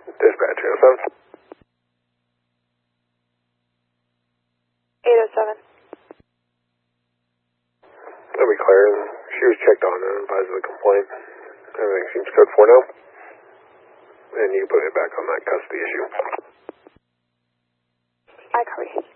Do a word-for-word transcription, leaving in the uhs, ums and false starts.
Dispatch, eight oh seven. eight oh seven. That'll be clear. She was checked on and advised of the complaint. Everything seems good for now. And you put it back on that custody issue. I copy.